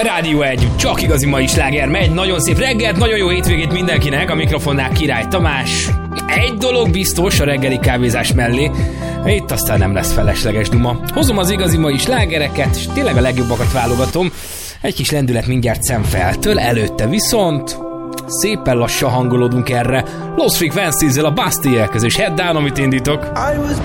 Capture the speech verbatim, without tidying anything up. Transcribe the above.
Rádió egy, csak igazi mai sláger megy. Nagyon szép reggelt, nagyon jó hétvégét mindenkinek. A mikrofonnál Király Tamás. Egy dolog biztos a reggeli kávézás mellé, itt aztán nem lesz felesleges duma. Hozom az igazi mai slágereket, és tényleg a legjobbakat válogatom. Egy kis lendület mindjárt szemfeltől, előtte viszont szépen lassan hangolódunk erre. Lost Frequencies-zel a Bastille közös Head Down, amit indítok.